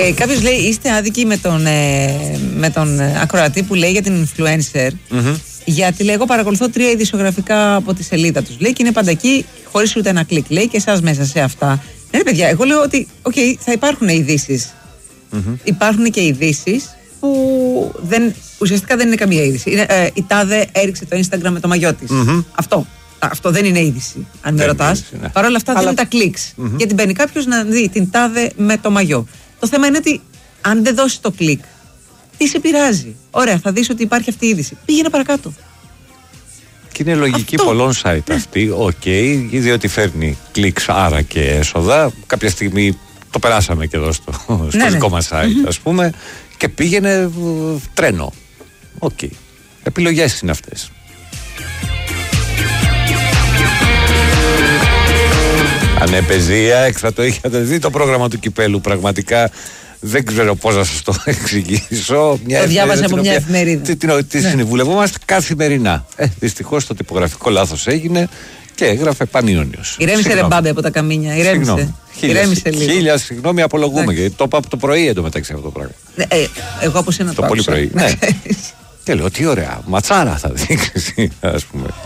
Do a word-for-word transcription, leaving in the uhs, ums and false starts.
Ε, κάποιος λέει είστε άδικοι με τον, ε, με τον ακροατή που λέει για την influencer. Mm-hmm. Γιατί λέει εγώ παρακολουθώ τρία ειδησιογραφικά από τη σελίδα τους. Λέει και είναι πάντα εκεί χωρίς ούτε ένα κλικ. Λέει και εσάς μέσα σε αυτά. Ναι παιδιά, εγώ λέω ότι okay, θα υπάρχουν ειδήσεις. Mm-hmm. Υπάρχουν και ειδήσεις που δεν, ουσιαστικά δεν είναι καμία είδηση. Είναι, ε, η τάδε έριξε το Instagram με το μαγιό της. Mm-hmm. Αυτό. Αυτό δεν είναι είδηση, αν με ρωτάς. Ναι. Παρ' όλα αυτά, αλλά... δίνουν τα κλικς. Mm-hmm. Γιατί μπαίνει κάποιος να δει την τάδε με το μαγιό. Το θέμα είναι ότι αν δεν δώσει το κλικ, τι σε πειράζει. Ωραία, θα δεις ότι υπάρχει αυτή η είδηση. Πήγαινε παρακάτω. Και είναι λογική αυτό. Πολλών site αυτή. Οκ, okay, διότι φέρνει κλικς, άρα και έσοδα. Κάποια στιγμή το περάσαμε και εδώ στο, στο ναι, δικό ναι. μας site, mm-hmm. ας πούμε. Και πήγαινε τρένο. Οκ. Okay. Επιλογές είναι αυτές. Αν έπαιζε η ΑΕΚ θα το είχατε δει το πρόγραμμα του κυπέλου. Πραγματικά δεν ξέρω πώς να σας το εξηγήσω. Μια το διάβαζα από μια εφημερίδα. Τη, την, τη ναι. συμβουλευόμαστε καθημερινά. Ε, δυστυχώς το τυπογραφικό λάθος έγινε και έγραφε Πανιόνιος. Ηρέμησε ρε μπάμπε από τα καμίνια. Ηρέμησε. Ηρέμησε λίγο. Χίλια συγγνώμη, απολογούμε. Ναι. Γιατί το είπα από το πρωί εντωμεταξύ αυτό το πράγμα. Ναι, ε, εγώ από σένα το, το πολύ πρωί. Ναι. Και λέω τι ωραία. Ματσάρα θα δείξει, ας πούμε.